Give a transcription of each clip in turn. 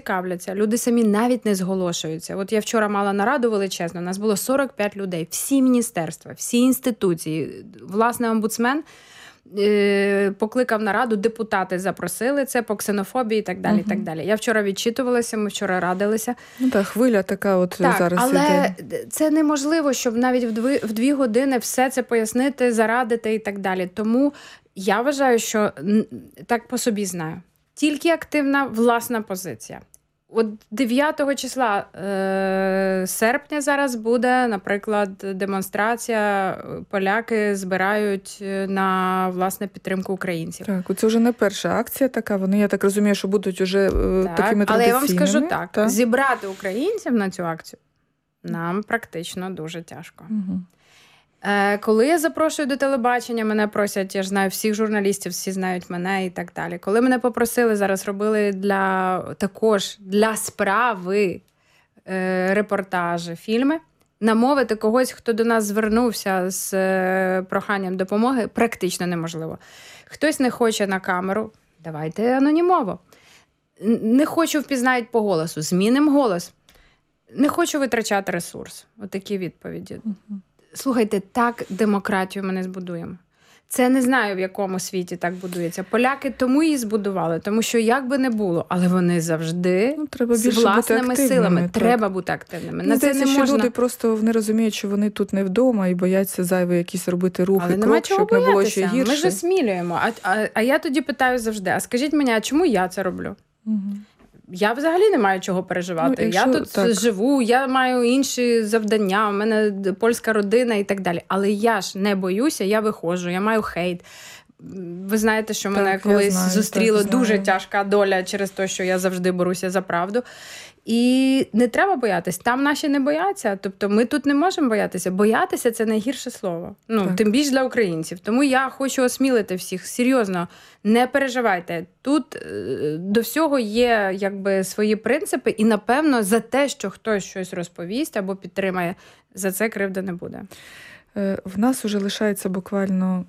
цікавляться, люди самі навіть не зголошуються. От я вчора мала нараду величезну, у нас було 45 людей, всі міністерства, всі інституції, власне, омбудсмен покликав нараду, депутати запросили це по ксенофобії і так далі. І так далі. Я вчора відчитувалася, ми вчора радилися. Ну так, хвиля така от так, зараз але іде. Це неможливо, щоб навіть в 2 години все це пояснити, зарадити і так далі. Тому я вважаю, що так по собі знаю. Тільки активна власна позиція. От 9 числа серпня зараз буде, наприклад, демонстрація. Поляки збирають на, власне, підтримку українців. Так, це вже не перша акція така. Вони, я так розумію, що будуть вже такими традиційними. Але я вам скажу так, зібрати українців на цю акцію нам практично дуже тяжко. Угу. Коли я запрошую до телебачення, мене просять, я ж знаю всіх журналістів, всі знають мене і так далі. Коли мене попросили, зараз робили також для справи репортажі, фільми, намовити когось, хто до нас звернувся з проханням допомоги, практично неможливо. Хтось не хоче на камеру, давайте анонімово. Не хочу, впізнають по голосу, змінимо голос. Не хочу витрачати ресурс. Отакі відповіді. Слухайте, так демократію ми не збудуємо. Це не знаю, в якому світі так будується. Поляки тому її збудували, тому що як би не було, але вони завжди з власними силами. Так. Треба бути активними. На це не можна. Що люди просто не розуміють, що вони тут не вдома і бояться зайві якісь робити рухи, але крок, щоб не було ще гірше. Ми ж осмілюємо. А я тоді питаю завжди, а скажіть мені, а чому я це роблю? Угу. Я взагалі не маю чого переживати. Я тут живу, я маю інші завдання, у мене польська родина і так далі. Але я ж не боюся, я виходжу, я маю хейт. Ви знаєте, що мене колись зустріла дуже тяжка доля через те, що я завжди борюся за правду. І не треба боятись. Там наші не бояться. Тобто ми тут не можемо боятися. Боятися – це найгірше слово. Тим більше для українців. Тому я хочу осмілити всіх. Серйозно, не переживайте. Тут до всього є якби свої принципи. І, напевно, за те, що хтось щось розповість або підтримає, за це кривди не буде. В нас уже лишається буквально...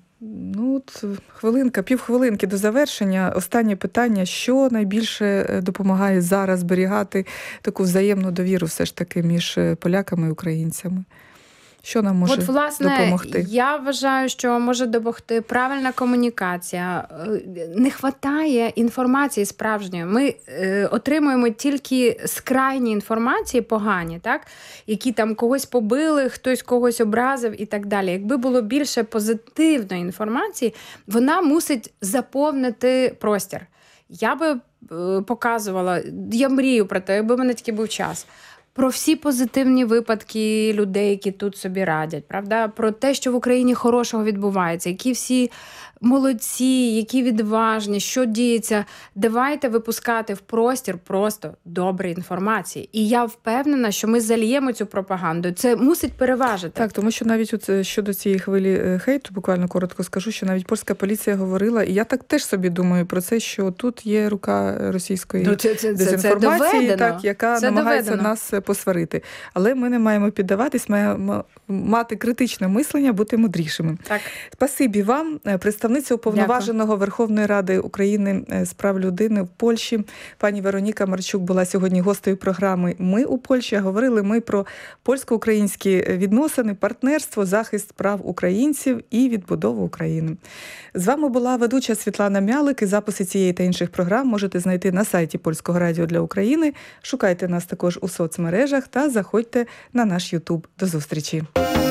хвилинка, півхвилинки до завершення. Останнє питання. Що найбільше допомагає зараз зберігати таку взаємну довіру все ж таки між поляками і українцями? Що нам може допомогти? Я вважаю, що може допомогти правильна комунікація. Не вистачає інформації справжньої. Ми отримуємо тільки скрайні інформації погані, так? Які там когось побили, хтось когось образив і так далі. Якби було більше позитивної інформації, вона мусить заповнити простір. Я би показувала, я мрію про те, якби в мене тільки був час, про всі позитивні випадки людей, які тут собі радять, правда? Про те, що в Україні хорошого відбувається, які всі молодці, які відважні, що діється. Давайте випускати в простір просто добрі інформації. І я впевнена, що ми зальємо цю пропаганду. Це мусить переважити. Так, тому що навіть щодо цієї хвилі хейту, буквально коротко скажу, що навіть польська поліція говорила, і я так теж собі думаю про це, що тут є рука російської дезінформації, яка намагається нас посварити. Але ми не маємо піддаватись, маємо мати критичне мислення, бути мудрішими. Так. Спасибі вам, представниця уповноваженого Верховної Ради України з прав людини в Польщі. Пані Вероніка Марчук була сьогодні гостею програми «Ми у Польщі». Говорили ми про польсько-українські відносини, партнерство, захист прав українців і відбудову України. З вами була ведуча Світлана Мялик. І записи цієї та інших програм можете знайти на сайті Польського радіо для України. Шукайте нас також у соцмережах та заходьте на наш YouTube. До зустрічі!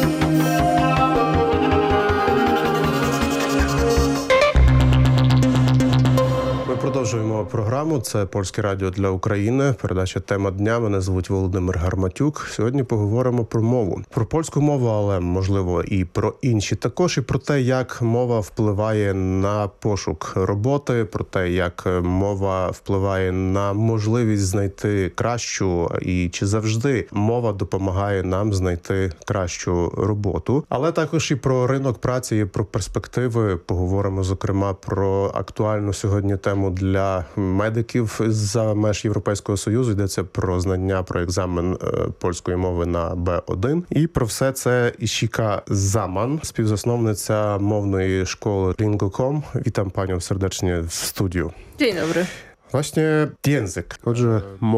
Продовжуємо програму. Це Польське радіо для України. Передача «Тема дня». Мене звуть Володимир Гарматюк. Сьогодні поговоримо про мову. Про польську мову, але, можливо, і про інші також. І про те, як мова впливає на пошук роботи, про те, як мова впливає на можливість знайти кращу і чи завжди мова допомагає нам знайти кращу роботу. Але також і про ринок праці, і про перспективи. Поговоримо, зокрема, про актуальну сьогодні тему для медиків за меж Європейського Союзу. Йдеться про знання, про екзамен польської мови на B1. І про все це Ішіка Заман, співзасновниця мовної школи Lingo.com. Witam panią serdecznie w studiu. Dzień dobry. Właśnie język. Отже,